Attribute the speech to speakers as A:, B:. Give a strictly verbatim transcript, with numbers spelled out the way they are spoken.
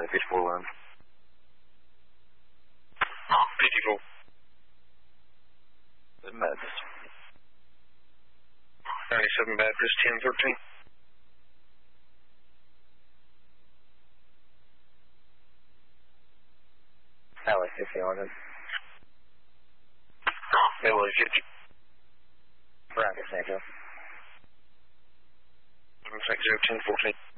A: Alley fifty-four one.
B: fifty-four.
A: Memphis.
B: ninety-seven Baptist, ten thirteen.
A: Alley fifty London.
B: Alley fifty.
A: Rocket Sancho.
B: seven six zero ten fourteen.